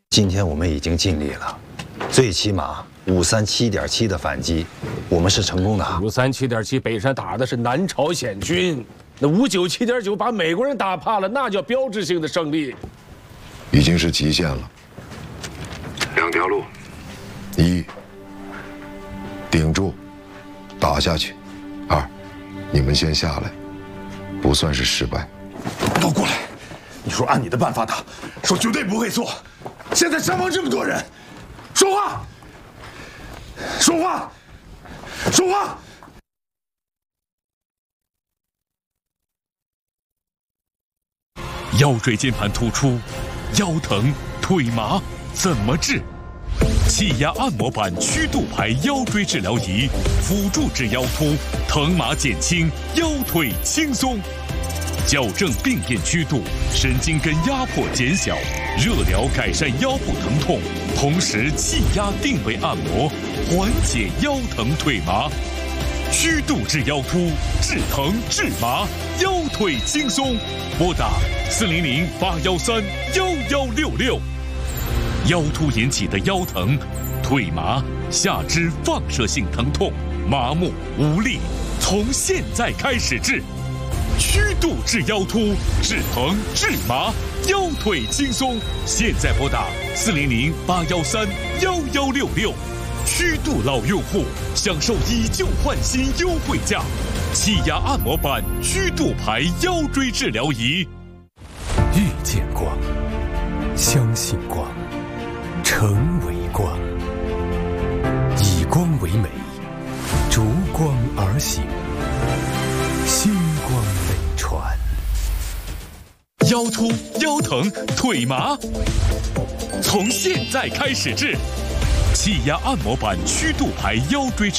今天我们已经尽力了，最起码537.7的反击，我们是成功的。 537.7，北山打的是南朝鲜军，那597.9把美国人打怕了，那叫标志性的胜利。 已经是极限了。2条路：一，顶住，打下去；二，你们先下来，不算是失败。 都过来！你说按你的办法打，说绝对不会错。现在伤亡这么多人，说话！说话！说话！ 腰椎间盘突出，腰疼、腿麻，怎么治？气压按摩板曲度排腰椎治疗仪，辅助治腰突，疼麻减轻，腰腿轻松。矫正病变曲度，神经根压迫减小，热疗改善腰部疼痛，同时气压定位按摩，缓解腰疼腿麻。曲度治腰突，治疼治麻，腰腿轻松。拨打400-813-1166。腰突引起的腰疼、腿麻、下肢放射性疼痛、麻木无力，从现在开始治。曲度治腰突，治疼治麻，腰腿轻松。现在拨打400-813-1166。曲度老用户享受以旧换新优惠价，气压按摩板曲度排腰椎治疗仪。 遇见光，相信光，成为光，以光为美，逐光而行，星光美传。 腰突、腰疼、腿麻，从现在开始治。气压按摩板曲度排腰椎治